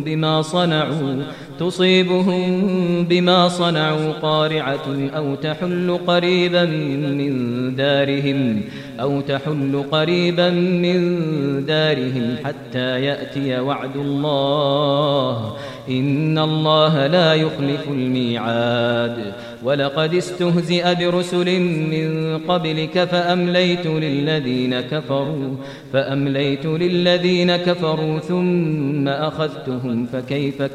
بما صنعوا قارعة أو تحل قريبا من دارهم حتى يأتي وعد الله إن الله لا يخلف الميعاد. ولقد استهزئ برسل من قبلك فأمليت للذين كفروا ثم أخذتهم فكيف